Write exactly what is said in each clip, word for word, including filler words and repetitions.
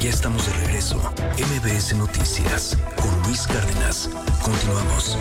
Ya estamos de regreso. M B S Noticias con Luis Cárdenas. Continuamos.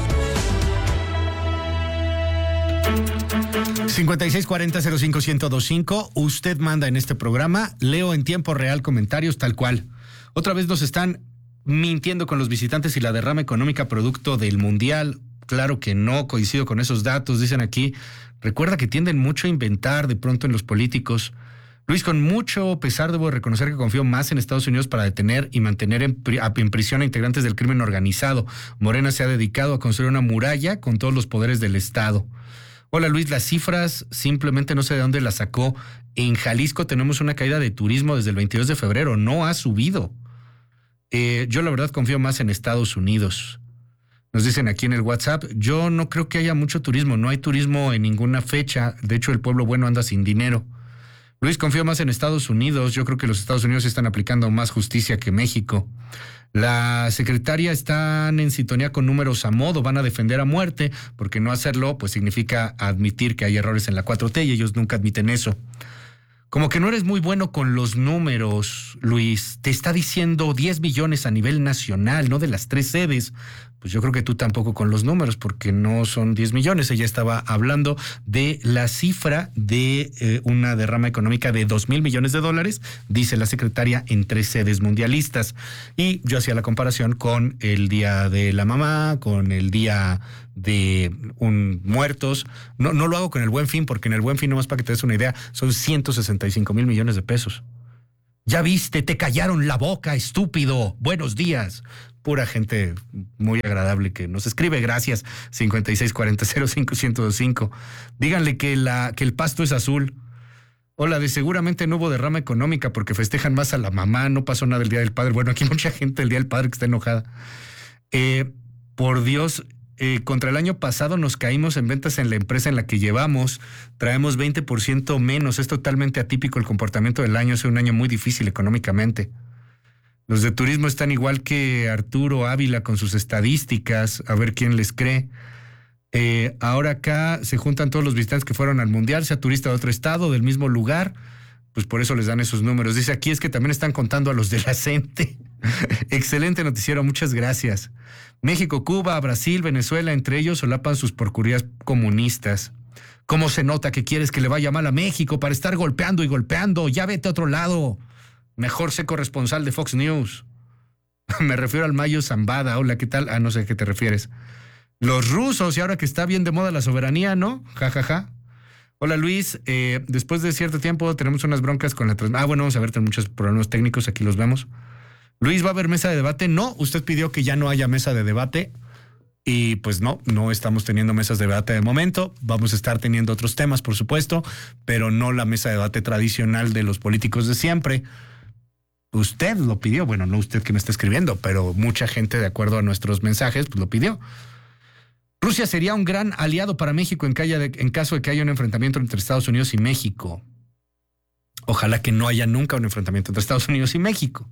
cincuenta y seis cuarenta cero cinco uno cero dos cinco. Usted manda en este programa. Leo en tiempo real comentarios tal cual. Otra vez nos están mintiendo con los visitantes y la derrama económica producto del Mundial. Claro que no, coincido con esos datos, dicen aquí. Recuerda que tienden mucho a inventar de pronto en los políticos. Luis, con mucho pesar debo reconocer que confío más en Estados Unidos para detener y mantener en, pri- en prisión a integrantes del crimen organizado. Morena se ha dedicado a construir una muralla con todos los poderes del Estado. Hola Luis, las cifras simplemente no sé de dónde las sacó. En Jalisco tenemos una caída de turismo desde el veintidós de febrero, no ha subido. Eh, yo la verdad confío más en Estados Unidos. Nos dicen aquí en el WhatsApp, yo no creo que haya mucho turismo, no hay turismo en ninguna fecha, de hecho el pueblo bueno anda sin dinero. Luis, confío más en Estados Unidos, yo creo que los Estados Unidos están aplicando más justicia que México. La secretaria están en sintonía con números a modo, van a defender a muerte, porque no hacerlo pues significa admitir que hay errores en la cuatro T y ellos nunca admiten eso. Como que no eres muy bueno con los números, Luis. Te está diciendo diez billones a nivel nacional, no de las tres sedes. Pues yo creo que tú tampoco con los números, porque no son diez millones. Ella estaba hablando de la cifra de eh, una derrama económica de dos mil millones de dólares, dice la secretaria, en tres sedes mundialistas. Y yo hacía la comparación con el Día de la Mamá, con el Día de un muertos. No, no lo hago con el Buen Fin, porque en el Buen Fin, nomás para que te des una idea, son ciento sesenta y cinco mil millones de pesos. Ya viste, te callaron la boca, estúpido. Buenos días. Pura gente muy agradable que nos escribe. Gracias. cincuenta y seis cuarenta cero cinco uno cero dos cinco. Díganle que, la, que el pasto es azul. Hola, de seguramente no hubo derrama económica porque festejan más a la mamá, no pasó nada el Día del Padre. Bueno, aquí hay mucha gente el Día del Padre que está enojada. Eh, por Dios, eh, contra el año pasado nos caímos en ventas en la empresa en la que llevamos. Traemos veinte por ciento menos. Es totalmente atípico el comportamiento del año. Es un año muy difícil económicamente. Los de turismo están igual que Arturo Ávila con sus estadísticas. A ver quién les cree. Eh, ahora acá se juntan todos los visitantes que fueron al Mundial, sea turista de otro estado, del mismo lugar. Pues por eso les dan esos números. Dice aquí es que también están contando a los de la CENTE. Excelente noticiero, muchas gracias. México, Cuba, Brasil, Venezuela, entre ellos solapan sus porquerías comunistas. ¿Cómo se nota que quieres que le vaya mal a México para estar golpeando y golpeando? Ya vete a otro lado. Mejor sé corresponsal de Fox News. Me refiero al Mayo Zambada. Hola, ¿qué tal? Ah, no sé a qué te refieres. Los rusos, y ahora que está bien de moda la soberanía, ¿no? Ja, ja, ja. Hola Luis, eh, después de cierto tiempo tenemos unas broncas con la transmisión. Ah, bueno, vamos a ver, tenemos muchos problemas técnicos, aquí los vemos. Luis, ¿va a haber mesa de debate? No, usted pidió que ya no haya mesa de debate y pues no, no estamos teniendo mesas de debate de momento. Vamos a estar teniendo otros temas, por supuesto, pero no la mesa de debate tradicional de los políticos de siempre. Usted lo pidió, bueno, no usted que me está escribiendo, pero mucha gente, de acuerdo a nuestros mensajes, pues lo pidió. Rusia sería un gran aliado para México en, que haya de, en caso de que haya un enfrentamiento entre Estados Unidos y México. Ojalá que no haya nunca un enfrentamiento entre Estados Unidos y México.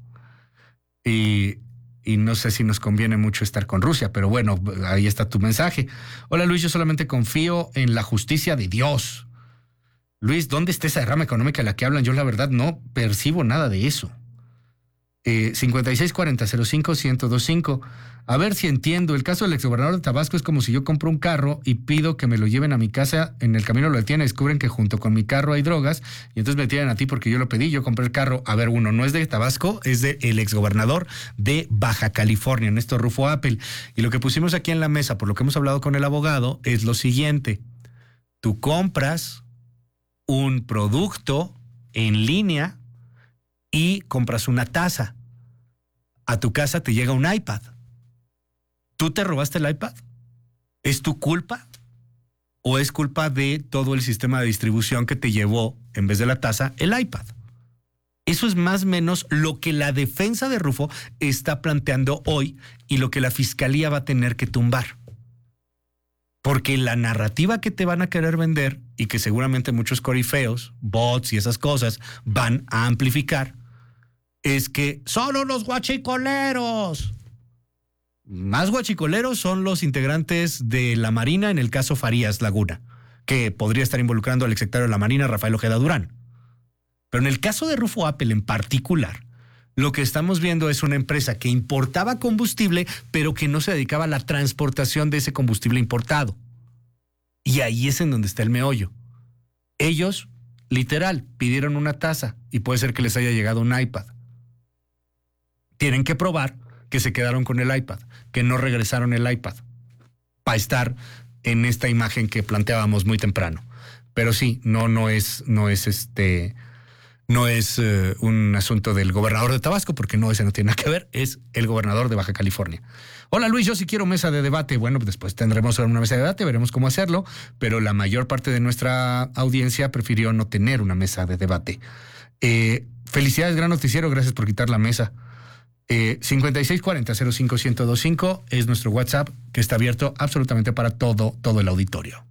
Y, y no sé si nos conviene mucho estar con Rusia, pero bueno, ahí está tu mensaje. Hola Luis, yo solamente confío en la justicia de Dios. Luis, ¿dónde está esa derrama económica de la que hablan? Yo la verdad no percibo nada de eso. Eh, cincuenta y seis cuarenta cero cinco uno cero dos cinco. A ver si entiendo. El caso del exgobernador de Tabasco es como si yo compro un carro y pido que me lo lleven a mi casa. En el camino lo detienen, descubren que junto con mi carro hay drogas y entonces me tiran a ti porque yo lo pedí, yo compré el carro. A ver, uno, no es de Tabasco, es de el exgobernador de Baja California, Néstor Rufo Appel. Y lo que pusimos aquí en la mesa, por lo que hemos hablado con el abogado, es lo siguiente. Tú compras un producto en línea y compras una taza. A tu casa te llega un iPad. ¿Tú te robaste el iPad? ¿Es tu culpa? ¿O es culpa de todo el sistema de distribución que te llevó, en vez de la taza, el iPad? Eso es más o menos lo que la defensa de Rufo está planteando hoy y lo que la fiscalía va a tener que tumbar. Porque la narrativa que te van a querer vender y que seguramente muchos corifeos, bots y esas cosas van a amplificar es que son unos guachicoleros. Más guachicoleros son los integrantes de la Marina en el caso Farías Laguna, que podría estar involucrando al exsecretario de la Marina, Rafael Ojeda Durán. Pero en el caso de Rufo Appel en particular, Lo que estamos viendo es una empresa que importaba combustible, pero que no se dedicaba a la transportación de ese combustible importado. Y ahí es en donde está el meollo. Ellos, literal, pidieron una tasa y puede ser que les haya llegado un iPad. Tienen que probar que se quedaron con el iPad, que no regresaron el iPad, para estar en esta imagen que planteábamos muy temprano. Pero sí, no, no es, no es este... No es uh, un asunto del gobernador de Tabasco, porque no, ese no tiene nada que ver, es el gobernador de Baja California. Hola Luis, yo sí quiero mesa de debate. Bueno, después tendremos una mesa de debate, veremos cómo hacerlo, pero la mayor parte de nuestra audiencia prefirió no tener una mesa de debate. Eh, felicidades, gran noticiero, gracias por quitar la mesa. Eh, cincuenta y seis cuarenta cero cinco uno cero dos cinco es nuestro WhatsApp, que está abierto absolutamente para todo, todo el auditorio.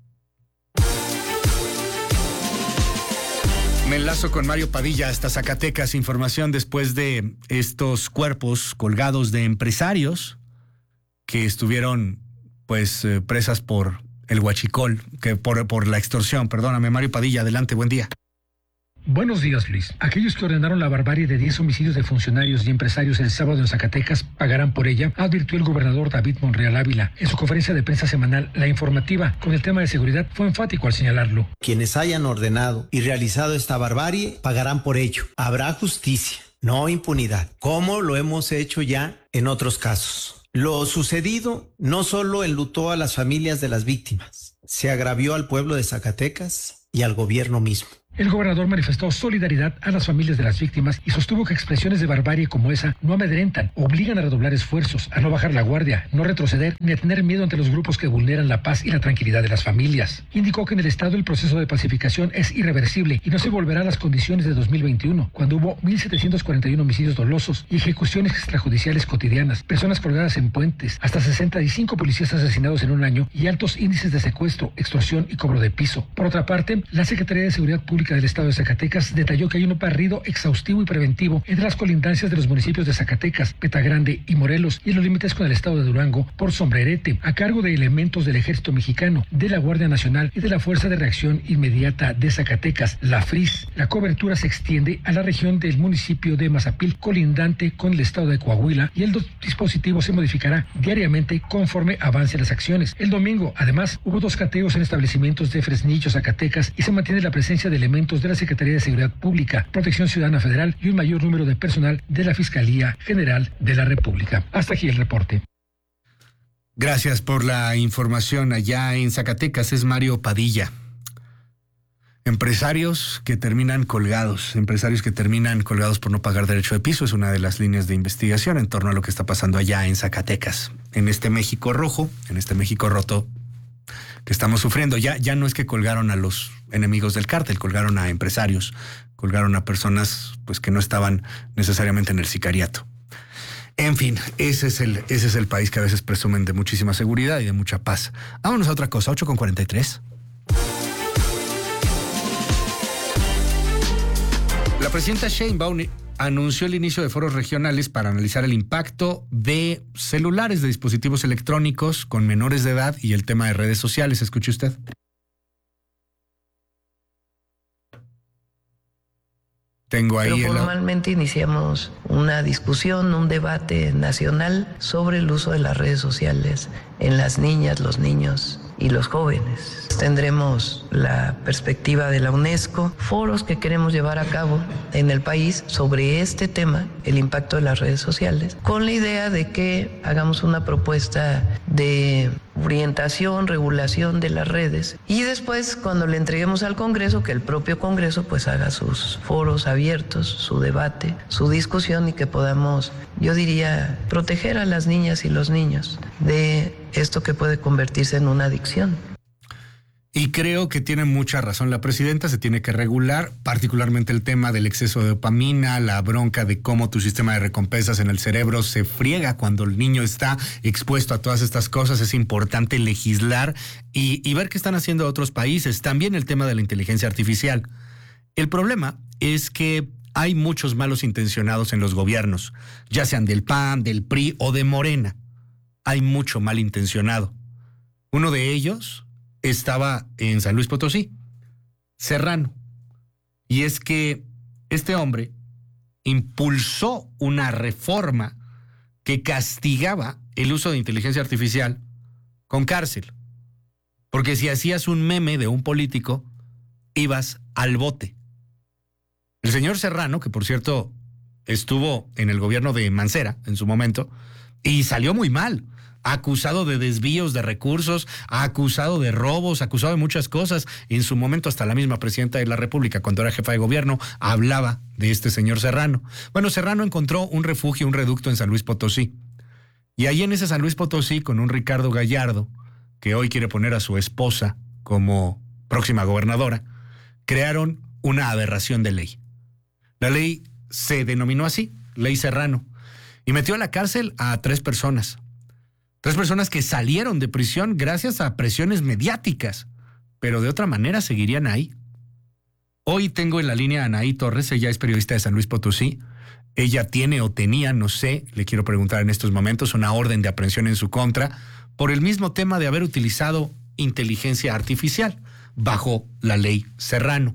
Me enlazo con Mario Padilla hasta Zacatecas. Información después de estos cuerpos colgados de empresarios que estuvieron pues eh, presas por el huachicol, que por, por la extorsión. Perdóname, Mario Padilla, adelante, buen día. Buenos días, Luis. Aquellos que ordenaron la barbarie de diez homicidios de funcionarios y empresarios el sábado en Zacatecas pagarán por ella, advirtió el gobernador David Monreal Ávila. En su conferencia de prensa semanal, La Informativa, con el tema de seguridad, fue enfático al señalarlo. Quienes hayan ordenado y realizado esta barbarie pagarán por ello. Habrá justicia, no impunidad, como lo hemos hecho ya en otros casos. Lo sucedido no solo enlutó a las familias de las víctimas, se agravió al pueblo de Zacatecas y al gobierno mismo. El gobernador manifestó solidaridad a las familias de las víctimas y sostuvo que expresiones de barbarie como esa no amedrentan, obligan a redoblar esfuerzos, a no bajar la guardia, no retroceder ni a tener miedo ante los grupos que vulneran la paz y la tranquilidad de las familias. Indicó que en el estado el proceso de pacificación es irreversible y no se volverá a las condiciones de dos mil veintiuno, cuando hubo mil setecientos cuarenta y uno homicidios dolosos y ejecuciones extrajudiciales cotidianas, personas colgadas en puentes, hasta sesenta y cinco policías asesinados en un año y altos índices de secuestro, extorsión y cobro de piso. Por otra parte, la Secretaría de Seguridad Pública del Estado de Zacatecas detalló que hay un barrido exhaustivo y preventivo entre las colindancias de los municipios de Zacatecas, Petagrande y Morelos y en los límites con el estado de Durango por Sombrerete, a cargo de elementos del Ejército Mexicano, de la Guardia Nacional y de la Fuerza de Reacción Inmediata de Zacatecas, la F R I S. La cobertura se extiende a la región del municipio de Mazapil, colindante con el estado de Coahuila, y el dispositivo se modificará diariamente conforme avancen las acciones. El domingo, además, hubo dos cateos en establecimientos de Fresnillo, Zacatecas, y se mantiene la presencia de elementos de la Secretaría de Seguridad Pública, Protección Ciudadana Federal y un mayor número de personal de la Fiscalía General de la República. Hasta aquí el reporte. Gracias por la información. Allá en Zacatecas es Mario Padilla. Empresarios que terminan colgados, empresarios que terminan colgados por no pagar derecho de piso, es una de las líneas de investigación en torno a lo que está pasando allá en Zacatecas, en este México rojo, en este México roto que estamos sufriendo. Ya, ya no es que colgaron a los enemigos del cártel, colgaron a empresarios, colgaron a personas pues que no estaban necesariamente en el sicariato. En fin, ese es el, ese es el país que a veces presumen de muchísima seguridad y de mucha paz. Vámonos a otra cosa, ocho con cuarenta y tres. La presidenta Sheinbaum anunció el inicio de foros regionales para analizar el impacto de celulares, de dispositivos electrónicos con menores de edad y el tema de redes sociales. Escuche usted. Tengo ahí. Pero formalmente el... iniciamos una discusión, un debate nacional sobre el uso de las redes sociales en las niñas, los niños y los jóvenes. Tendremos la perspectiva de la UNESCO, foros que queremos llevar a cabo en el país sobre este tema, el impacto de las redes sociales, con la idea de que hagamos una propuesta de orientación, regulación de las redes y después cuando le entreguemos al Congreso, que el propio Congreso pues haga sus foros abiertos, su debate, su discusión y que podamos, yo diría, proteger a las niñas y los niños de esto que puede convertirse en una adicción. Y creo que tiene mucha razón la presidenta, se tiene que regular, particularmente el tema del exceso de dopamina, la bronca de cómo tu sistema de recompensas en el cerebro se friega cuando el niño está expuesto a todas estas cosas. Es importante legislar y, y ver qué están haciendo otros países. También el tema de la inteligencia artificial. El problema es que hay muchos malos intencionados en los gobiernos, ya sean del P A N, del P R I o de Morena. Hay mucho malintencionado. Uno de ellos estaba en San Luis Potosí, Serrano. Y es que este hombre impulsó una reforma que castigaba el uso de inteligencia artificial con cárcel. Porque si hacías un meme de un político, ibas al bote. El señor Serrano, que por cierto estuvo en el gobierno de Mancera en su momento, y salió muy mal, acusado de desvíos de recursos, acusado de robos, acusado de muchas cosas. En su momento hasta la misma presidenta de la República, cuando era jefa de gobierno, hablaba de este señor Serrano. Bueno, Serrano encontró un refugio, un reducto en San Luis Potosí. Y ahí en ese San Luis Potosí, con un Ricardo Gallardo, que hoy quiere poner a su esposa como próxima gobernadora, crearon una aberración de ley. La ley se denominó así, Ley Serrano, y metió a la cárcel a tres personas. Tres personas que salieron de prisión gracias a presiones mediáticas, pero de otra manera seguirían ahí. Hoy tengo en la línea a Anaí Torres, ella es periodista de San Luis Potosí. Ella tiene o tenía, no sé, le quiero preguntar en estos momentos, una orden de aprehensión en su contra por el mismo tema de haber utilizado inteligencia artificial bajo la Ley Serrano.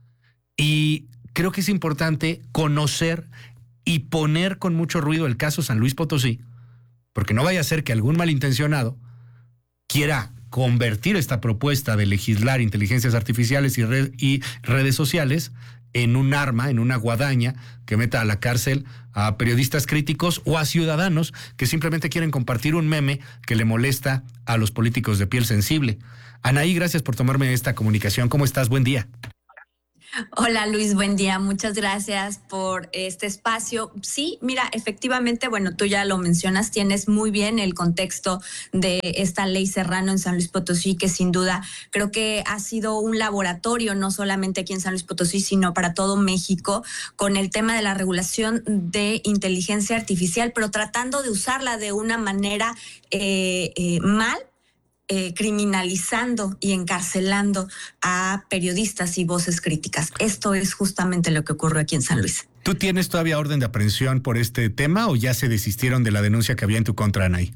Y creo que es importante conocer y poner con mucho ruido el caso San Luis Potosí, porque no vaya a ser que algún malintencionado quiera convertir esta propuesta de legislar inteligencias artificiales y, red, y redes sociales en un arma, en una guadaña que meta a la cárcel a periodistas críticos o a ciudadanos que simplemente quieren compartir un meme que le molesta a los políticos de piel sensible. Anaí, gracias por tomarme esta comunicación. ¿Cómo estás? Buen día. Hola Luis, buen día. Muchas gracias por este espacio. Sí, mira, efectivamente, bueno, tú ya lo mencionas, tienes muy bien el contexto de esta Ley Serrano en San Luis Potosí, que sin duda creo que ha sido un laboratorio, no solamente aquí en San Luis Potosí, sino para todo México, con el tema de la regulación de inteligencia artificial, pero tratando de usarla de una manera eh, eh, mal, Eh, criminalizando y encarcelando a periodistas y voces críticas. Esto es justamente lo que ocurre aquí en San Luis. ¿Tú tienes todavía orden de aprehensión por este tema o ya se desistieron de la denuncia que había en tu contra, Anaí?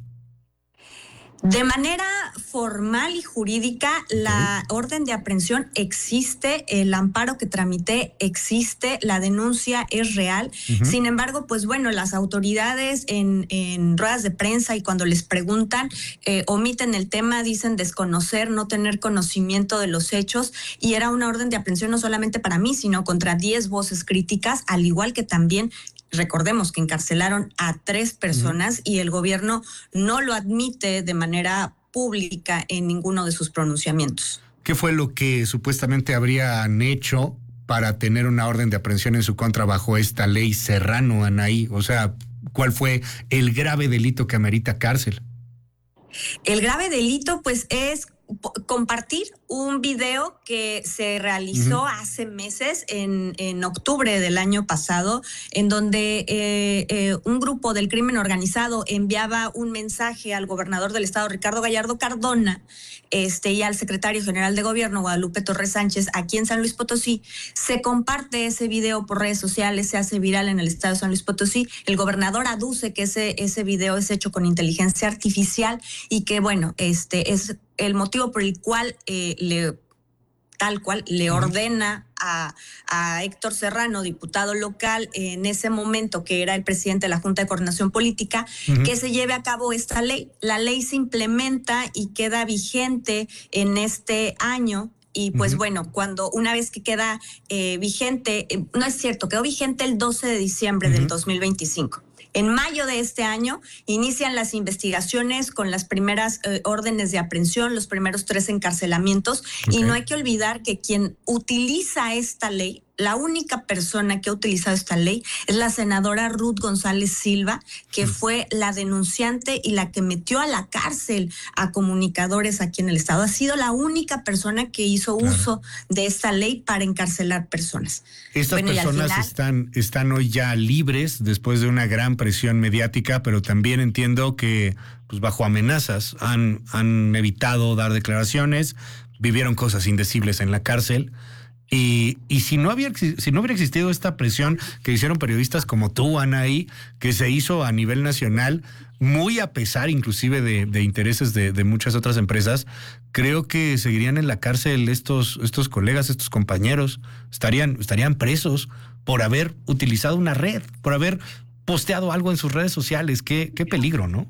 De manera formal y jurídica, okay, la orden de aprehensión existe, el amparo que tramité existe, la denuncia es real. Uh-huh. Sin embargo, pues bueno, las autoridades en, en ruedas de prensa y cuando les preguntan, eh, omiten el tema, dicen desconocer, no tener conocimiento de los hechos, y era una orden de aprehensión no solamente para mí, sino contra diez voces críticas, al igual que también recordemos que encarcelaron a tres personas, uh-huh, y el gobierno no lo admite de manera pública en ninguno de sus pronunciamientos. ¿Qué fue lo que supuestamente habrían hecho para tener una orden de aprehensión en su contra bajo esta Ley Serrano, Anaí? O sea, ¿cuál fue el grave delito que amerita cárcel? El grave delito, pues, es compartir un video que se realizó uh-huh. hace meses, en, en octubre del año pasado, en donde eh, eh, un grupo del crimen organizado enviaba un mensaje al gobernador del estado, Ricardo Gallardo Cardona, este, y al secretario general de gobierno, Guadalupe Torres Sánchez, aquí en San Luis Potosí. Se comparte ese video por redes sociales, se hace viral en el estado de San Luis Potosí. El gobernador aduce que ese, ese video es hecho con inteligencia artificial y que, bueno, este es el motivo por el cual eh, le, tal cual le ordena a, a Héctor Serrano, diputado local en ese momento, que era el presidente de la Junta de Coordinación Política, uh-huh. que se lleve a cabo esta ley. La ley se implementa y queda vigente en este año. Y pues uh-huh. bueno, cuando una vez que queda eh, vigente, eh, no es cierto, quedó vigente el doce de diciembre uh-huh. del dos mil veinticinco. En mayo de este año inician las investigaciones con las primeras eh, órdenes de aprehensión, los primeros tres encarcelamientos. Okay. Y no hay que olvidar que quien utiliza esta ley, la única persona que ha utilizado esta ley es la senadora Ruth González Silva, que fue la denunciante y la que metió a la cárcel a comunicadores aquí en el estado. Ha sido la única persona que hizo claro. uso de esta ley para encarcelar personas. Estas bueno, personas final, están, están hoy ya libres después de una gran presión mediática, pero también entiendo que pues bajo amenazas han, han evitado dar declaraciones, vivieron cosas indecibles en la cárcel. Y, y si no había si no hubiera existido esta presión que hicieron periodistas como tú, Anaí, que se hizo a nivel nacional, muy a pesar inclusive de, de intereses de, de muchas otras empresas, creo que seguirían en la cárcel estos, estos colegas, estos compañeros, estarían, estarían presos por haber utilizado una red, por haber posteado algo en sus redes sociales. Qué, qué peligro, ¿no?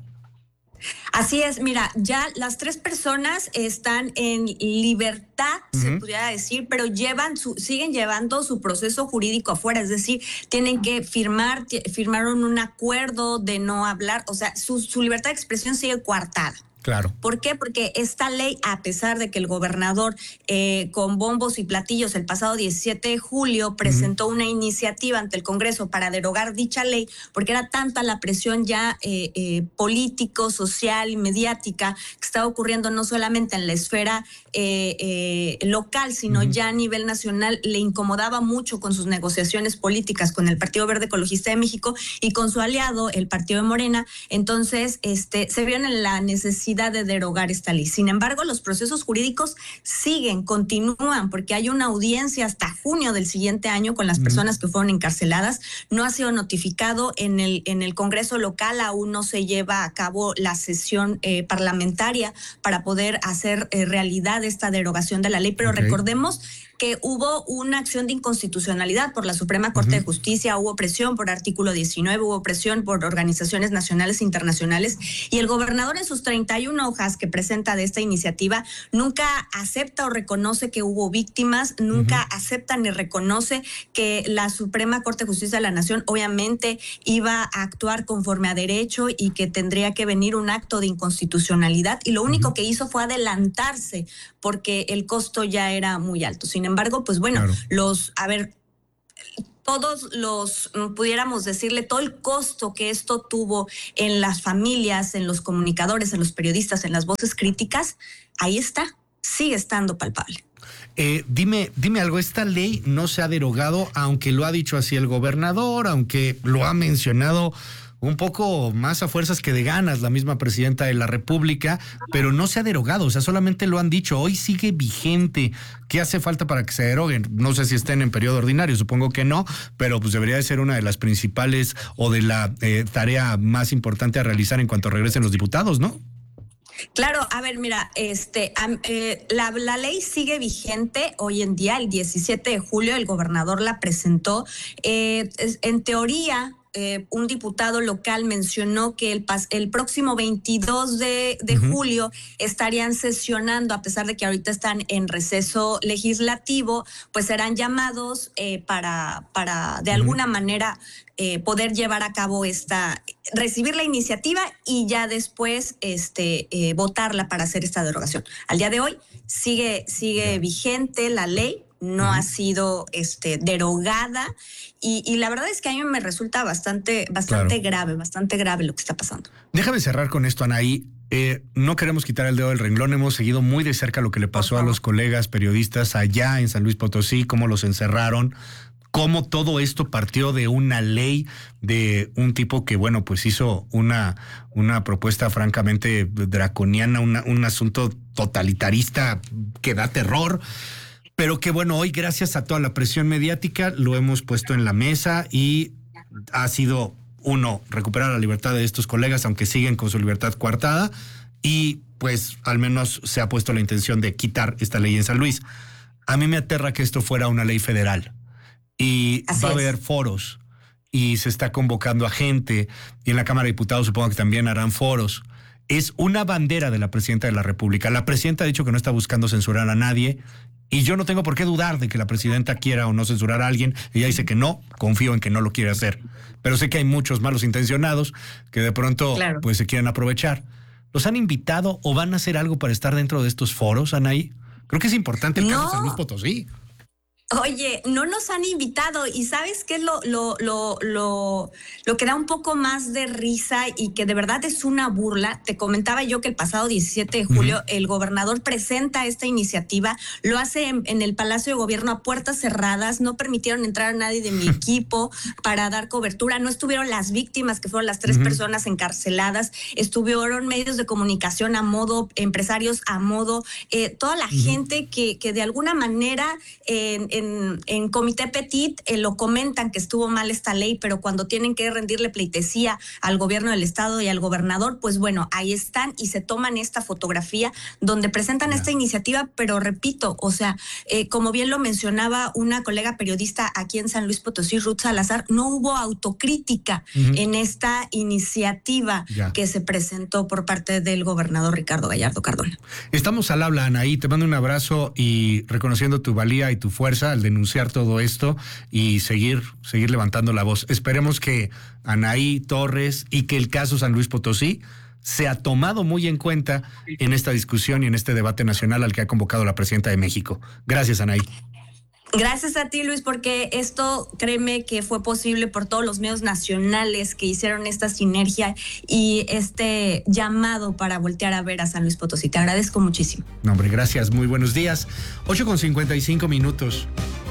Así es, mira, ya las tres personas están en libertad, uh-huh. se pudiera decir, pero llevan su, siguen llevando su proceso jurídico afuera, es decir, tienen que firmar, firmaron un acuerdo de no hablar, o sea, su, su libertad de expresión sigue coartada. Claro. ¿Por qué? Porque esta ley, a pesar de que el gobernador eh, con bombos y platillos el pasado diecisiete de julio presentó uh-huh. una iniciativa ante el Congreso para derogar dicha ley, porque era tanta la presión ya eh, eh, político, social y mediática que estaba ocurriendo no solamente en la esfera eh, eh, local, sino uh-huh. ya a nivel nacional, le incomodaba mucho con sus negociaciones políticas con el Partido Verde Ecologista de México y con su aliado, el Partido de Morena. Entonces, este, se vieron en la necesidad de derogar esta ley. Sin embargo, los procesos jurídicos siguen, continúan, porque hay una audiencia hasta junio del siguiente año con las personas que fueron encarceladas. No ha sido notificado en el, en el Congreso local, aún no se lleva a cabo la sesión eh, parlamentaria para poder hacer eh, realidad esta derogación de la ley, pero okay. recordemos que hubo una acción de inconstitucionalidad por la Suprema Corte uh-huh. de Justicia, hubo presión por artículo diecinueve, hubo presión por organizaciones nacionales e internacionales, y el gobernador en sus treinta y una hojas que presenta de esta iniciativa nunca acepta o reconoce que hubo víctimas, nunca uh-huh. acepta ni reconoce que la Suprema Corte de Justicia de la Nación obviamente iba a actuar conforme a derecho y que tendría que venir un acto de inconstitucionalidad, y lo único uh-huh. que hizo fue adelantarse porque el costo ya era muy alto. Sin embargo, pues bueno, claro. los, a ver, todos los, pudiéramos decirle, todo el costo que esto tuvo en las familias, en los comunicadores, en los periodistas, en las voces críticas, ahí está, sigue estando palpable. Eh, dime, dime algo, esta ley no se ha derogado, aunque lo ha dicho así el gobernador, aunque lo ha mencionado un poco más a fuerzas que de ganas la misma presidenta de la República, pero no se ha derogado, o sea, solamente lo han dicho, hoy sigue vigente. ¿Qué hace falta para que se deroguen? No sé si estén en periodo ordinario, supongo que no, pero pues debería de ser una de las principales o de la eh, tarea más importante a realizar en cuanto regresen los diputados, ¿no? Claro, a ver, mira, este, eh, la, la ley sigue vigente hoy en día. El diecisiete de julio el gobernador la presentó. Eh, en teoría, Eh, un diputado local mencionó que el, pas, el próximo veintidós de, de uh-huh. julio estarían sesionando, a pesar de que ahorita están en receso legislativo, pues serán llamados eh, para, para de uh-huh. alguna manera eh, poder llevar a cabo esta, recibir la iniciativa y ya después este, eh, votarla para hacer esta derogación. Al día de hoy sigue, sigue yeah. vigente la ley. No uh-huh. ha sido este, derogada y, y la verdad es que a mí me resulta bastante, bastante claro. grave, bastante grave lo que está pasando. Déjame cerrar con esto, Anaí. Eh, no queremos quitar el dedo del renglón, hemos seguido muy de cerca lo que le pasó a los colegas periodistas allá en San Luis Potosí, cómo los encerraron, cómo todo esto partió de una ley de un tipo que, bueno, pues hizo una, una propuesta francamente draconiana, una, un asunto totalitarista que da terror. Pero que bueno, hoy gracias a toda la presión mediática lo hemos puesto en la mesa y ha sido, uno, recuperar la libertad de estos colegas, aunque siguen con su libertad coartada, y pues al menos se ha puesto la intención de quitar esta ley en San Luis. A mí me aterra que esto fuera una ley federal y Así va a haber es. foros y se está convocando a gente y en la Cámara de Diputados supongo que también harán foros. Es una bandera de la presidenta de la República. La presidenta ha dicho que no está buscando censurar a nadie y yo no tengo por qué dudar de que la presidenta quiera o no censurar a alguien. Ella dice que no, confío en que no lo quiere hacer. Pero sé que hay muchos malos intencionados que de pronto claro. pues se quieren aprovechar. ¿Los han invitado o van a hacer algo para estar dentro de estos foros, Anaí? Creo que es importante el no. caso de San Luis Potosí. Oye, no nos han invitado y ¿sabes qué es lo, lo, lo, lo, lo que da un poco más de risa y que de verdad es una burla? Te comentaba yo que el pasado diecisiete de julio uh-huh. el gobernador presenta esta iniciativa, lo hace en, en el Palacio de Gobierno a puertas cerradas, no permitieron entrar a nadie de mi equipo para dar cobertura, no estuvieron las víctimas que fueron las tres uh-huh. personas encarceladas, estuvieron medios de comunicación a modo, empresarios a modo, eh, toda la uh-huh. gente que, que de alguna manera en, en en, en Comité Petit eh, lo comentan que estuvo mal esta ley, pero cuando tienen que rendirle pleitesía al gobierno del estado y al gobernador, pues bueno, ahí están y se toman esta fotografía donde presentan yeah. esta iniciativa, pero repito, o sea, eh, como bien lo mencionaba una colega periodista aquí en San Luis Potosí, Ruth Salazar, no hubo autocrítica uh-huh. en esta iniciativa yeah. que se presentó por parte del gobernador Ricardo Gallardo Cardona. Estamos al habla, Anaí, te mando un abrazo y reconociendo tu valía y tu fuerza al denunciar todo esto y seguir, seguir levantando la voz. Esperemos que Anaí Torres y que el caso San Luis Potosí se ha tomado muy en cuenta en esta discusión y en este debate nacional al que ha convocado la presidenta de México. Gracias, Anaí. Gracias a ti, Luis, porque esto, créeme que fue posible por todos los medios nacionales que hicieron esta sinergia y este llamado para voltear a ver a San Luis Potosí. Te agradezco muchísimo. No, hombre, gracias. Muy buenos días. ocho con cincuenta y cinco minutos.